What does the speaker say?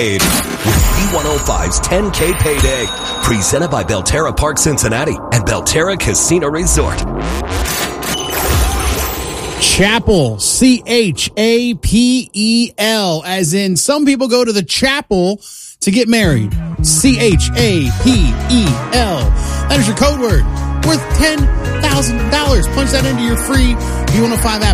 with B105's 10K Payday. Presented by Belterra Park Cincinnati and Belterra Casino Resort. Chapel, C-H-A-P-E-L, as in some people go to the chapel to get married. C-H-A-P-E-L. That is your code word, worth $10,000. Punch that into your free B105 app.